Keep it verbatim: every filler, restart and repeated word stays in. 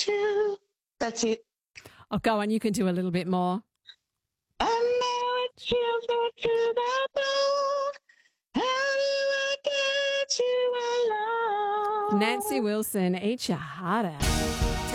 true. That's it. Oh, go on. You can do a little bit more. I know it feels so true that bone. How do I get you alone? Nancy Wilson, Eat Your Heart Out.